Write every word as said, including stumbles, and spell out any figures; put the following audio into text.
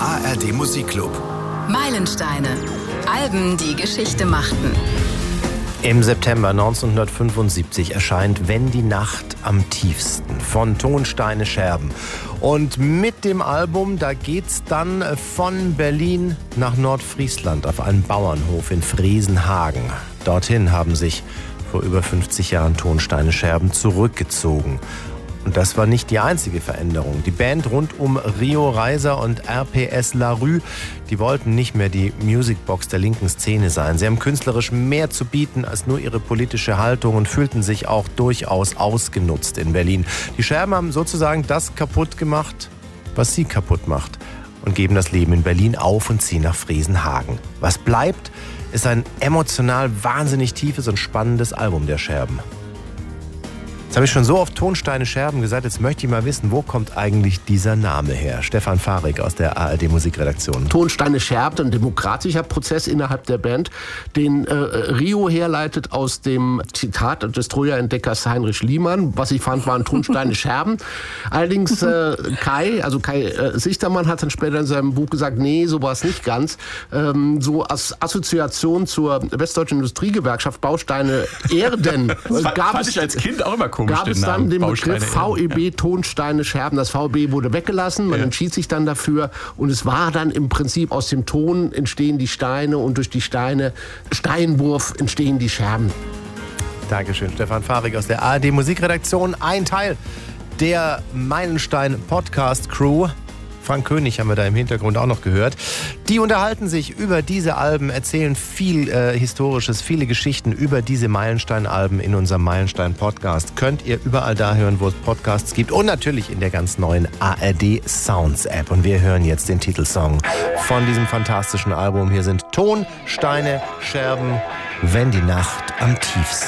A R D Musikclub. Meilensteine. Alben, die Geschichte machten. Im September neunzehnhundertfünfundsiebzig erscheint Wenn die Nacht am tiefsten von Tonsteine Scherben. Und mit dem Album, da geht's dann von Berlin nach Nordfriesland auf einen Bauernhof in Friesenhagen. Dorthin haben sich vor über fünfzig Jahren Tonsteine Scherben zurückgezogen. Und das war nicht die einzige Veränderung. Die Band rund um Rio Reiser und R P S La Rue, die wollten nicht mehr die Musicbox der linken Szene sein. Sie haben künstlerisch mehr zu bieten als nur ihre politische Haltung und fühlten sich auch durchaus ausgenutzt in Berlin. Die Scherben haben sozusagen das kaputt gemacht, was sie kaputt macht, und geben das Leben in Berlin auf und ziehen nach Friesenhagen. Was bleibt, ist ein emotional wahnsinnig tiefes und spannendes Album der Scherben. Jetzt habe ich schon so oft Tonsteine Scherben gesagt, jetzt möchte ich mal wissen, wo kommt eigentlich dieser Name her? Stefan Fahrig aus der A R D Musikredaktion. Tonsteine Scherben, ein demokratischer Prozess innerhalb der Band, den äh, Rio herleitet aus dem Zitat des Troja-Entdeckers Heinrich Liemann. Was ich fand, waren Tonsteine Scherben. Allerdings äh, Kai, also Kai äh, Sichtermann hat dann später in seinem Buch gesagt, nee, so war es nicht ganz. Ähm, so als Assoziation zur Westdeutschen Industriegewerkschaft Bausteine Erden das gab fand es ich als Kind auch immer komisch. Gab es dann den Begriff V E B Tonsteine Scherben. Das V E B wurde weggelassen, man ja. entschied sich dann dafür und es war dann im Prinzip aus dem Ton entstehen die Steine und durch die Steine, Steinwurf, entstehen die Scherben. Dankeschön, Stefan Fahrig aus der A R D Musikredaktion. Ein Teil der Meilenstein Podcast Crew. Frank König haben wir da im Hintergrund auch noch gehört. Die unterhalten sich über diese Alben, erzählen viel äh, Historisches, viele Geschichten über diese Meilenstein-Alben in unserem Meilenstein-Podcast. Könnt ihr überall da hören, wo es Podcasts gibt und natürlich in der ganz neuen A R D Sounds-App. Und wir hören jetzt den Titelsong von diesem fantastischen Album. Hier sind Tonsteine Scherben, wenn die Nacht am tiefsten.